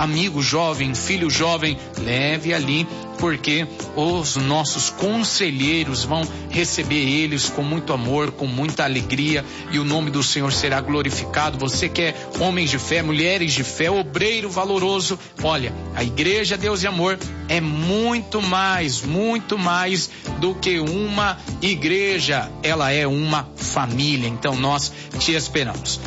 amigo jovem, filho jovem, leve ali, porque os nossos conselheiros vão receber eles com muito amor, com muita alegria, e o nome do Senhor será glorificado. Você que é homens de fé, mulheres de fé, obreiro valoroso, olha, a Igreja Deus e Amor é muito mais do que uma igreja, ela é uma família. Então nós te esperamos.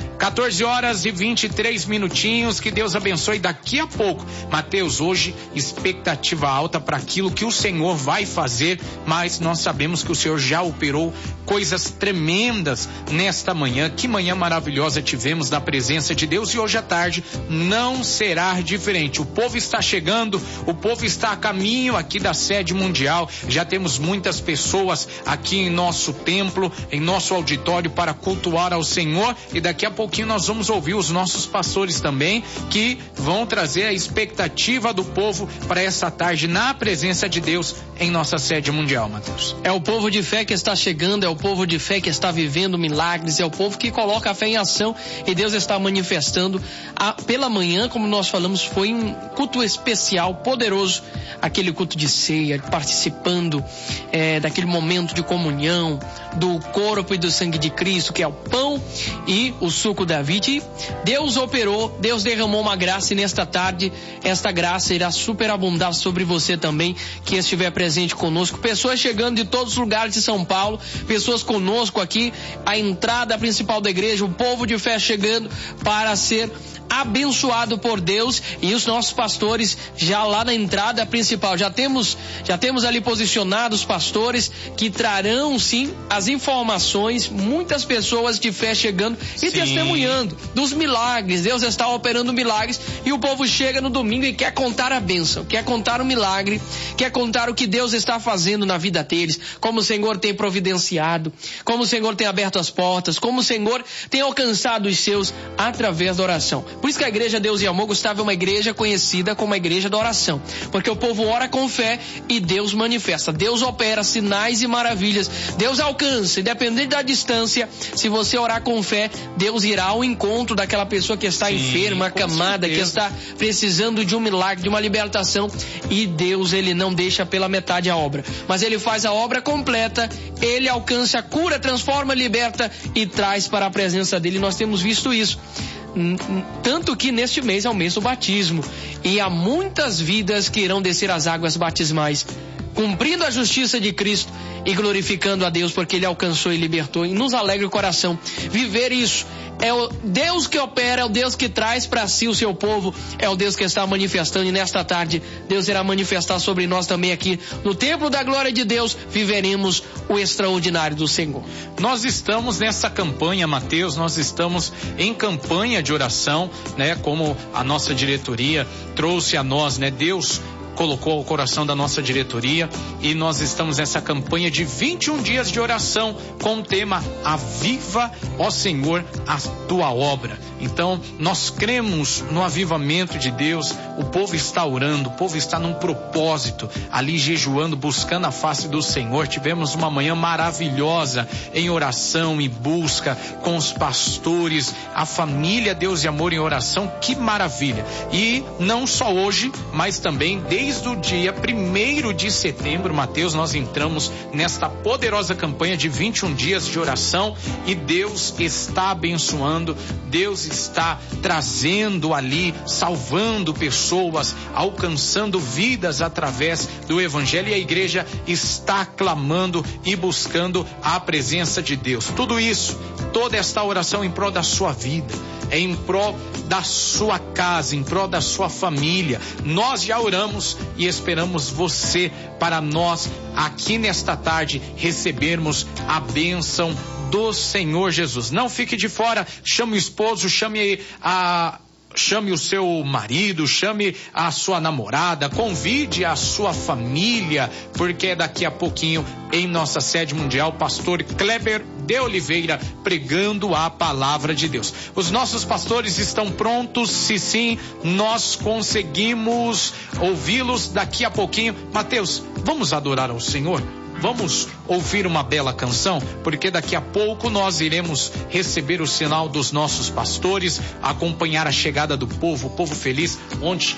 14h23, que Deus abençoe. Daqui a pouco, Mateus, hoje expectativa alta para aquilo que o Senhor vai fazer, mas nós sabemos que o Senhor já operou coisas tremendas nesta manhã. Que manhã maravilhosa tivemos na presença de Deus, e hoje à tarde não será diferente. O povo está chegando, o povo está a caminho aqui da sede mundial. Já temos muitas pessoas aqui em nosso templo, em nosso auditório, para cultuar ao Senhor, e daqui a pouquinho nós vamos ouvir os nossos pastores também, que vão trazer a expectativa do povo para essa tarde na presença de Deus em nossa sede mundial, Mateus. É o povo de fé que está chegando, é o povo de fé que está vivendo milagres, é o povo que coloca a fé em ação, e Deus está manifestando. Pela manhã, como nós falamos, foi um culto especial, poderoso, aquele culto de ceia, participando daquele momento de comunhão, do corpo e do sangue de Cristo, que é o pão e o suco da vida. Deus operou, Deus derramou uma graça, e nesta tarde esta graça irá superabundar sobre você também, que estiver presente conosco. Pessoas chegando de todos os lugares de São Paulo, pessoas conosco aqui, a entrada principal da igreja, o povo de fé chegando para ser abençoado por Deus, e os nossos pastores já lá na entrada principal, já temos ali posicionados pastores que trarão sim as informações, muitas pessoas de fé chegando e testemunhando dos milagres. Deus está operando milagres, e o povo chega no domingo e quer contar a bênção, quer contar o milagre, quer contar o que Deus está fazendo na vida deles, como o Senhor tem providenciado, como o Senhor tem aberto as portas, como o Senhor tem alcançado os seus através da oração. Por isso que a Igreja Deus e Amor, Gustavo, é uma igreja conhecida como a igreja da oração, porque o povo ora com fé e Deus manifesta, Deus opera sinais e maravilhas, Deus alcança, independente da distância. Se você orar com fé, Deus irá ao encontro daquela pessoa que está enferma, acamada, que está precisando de um milagre, de uma libertação, e Deus, ele não deixa pela metade a obra, mas ele faz a obra completa, ele alcança a cura, transforma, liberta e traz para a presença dele. Nós temos visto isso, tanto que neste mês é o mês do batismo, e há muitas vidas que irão descer as águas batismais, cumprindo a justiça de Cristo e glorificando a Deus, porque ele alcançou e libertou, e nos alegra o coração viver isso. É o Deus que opera, é o Deus que traz para si o seu povo, é o Deus que está manifestando, e nesta tarde Deus irá manifestar sobre nós também aqui no templo da glória de Deus. Viveremos o extraordinário do Senhor. Nós estamos nessa campanha, Mateus, nós estamos em campanha de oração, né? Como a nossa diretoria trouxe a nós, né? Deus colocou ao coração da nossa diretoria, e nós estamos nessa campanha de 21 dias de oração com o tema Aviva, ó Senhor, a tua obra. Então nós cremos no avivamento de Deus. O povo está orando, o povo está num propósito, ali jejuando, buscando a face do Senhor. Tivemos uma manhã maravilhosa em oração e busca com os pastores, a família Deus e Amor em oração. Que maravilha! E não só hoje, mas também desde o dia 1º de setembro, Mateus, nós entramos nesta poderosa campanha de 21 dias de oração, e Deus está abençoando, Deus está trazendo ali, salvando pessoas, alcançando vidas através do Evangelho, e a igreja está clamando e buscando a presença de Deus. Tudo isso, toda esta oração em prol da sua vida, é em prol da sua casa, em prol da sua família. Nós já oramos e esperamos você, para nós aqui nesta tarde recebermos a bênção do Senhor Jesus. Não fique de fora, chame o esposo, chame o seu marido, chame a sua namorada, convide a sua família, porque daqui a pouquinho em nossa sede mundial, pastor Kleber de Oliveira pregando a palavra de Deus. Os nossos pastores estão prontos, se sim, nós conseguimos ouvi-los daqui a pouquinho. Mateus, vamos adorar ao Senhor? Vamos ouvir uma bela canção, porque daqui a pouco nós iremos receber o sinal dos nossos pastores, acompanhar a chegada do povo, o povo feliz, onde